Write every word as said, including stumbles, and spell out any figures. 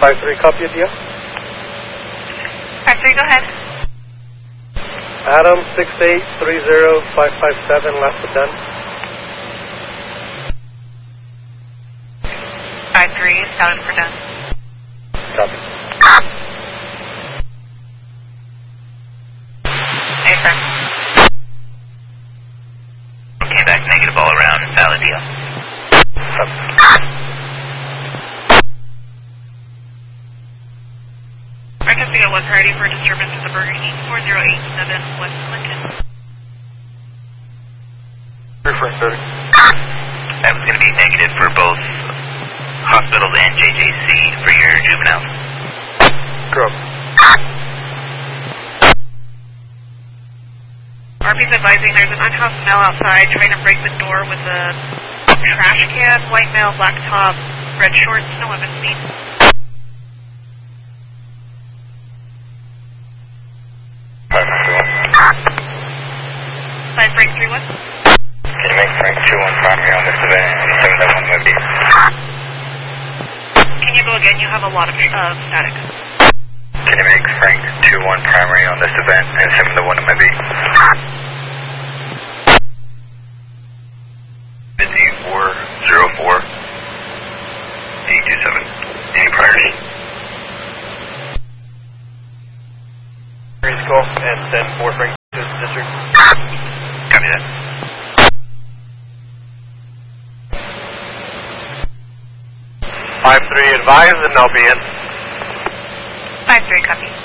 five three, copy it, yeah? five three, go ahead. Adam, six eight three zero five five seven, last but done. five three, scouted for done. Copy. Hey, sir. Okay, back negative all around, valid deal. Copy. Breakfast Vega one priority for disturbance at the Burger King, four zero eight seven West Clinton. Referring thirty. That was going to be negative for both hospitals and J J C for your juvenile. Correct. R P's advising there's an unhoused male outside trying to break the door with a trash can, white male, black top, red shorts, no women seen. Five Frank three one. Can you make Frank two one primary on this event and send that one movie? Can you go again? You have a lot of uh, static. Can you make Frank two one primary on this event and send the one movie? Busy four zero four eight two seven. Any priority? Green Skull, and send four Frank to the district. Copy that. five three, advise, and I'll be in. five three, copy.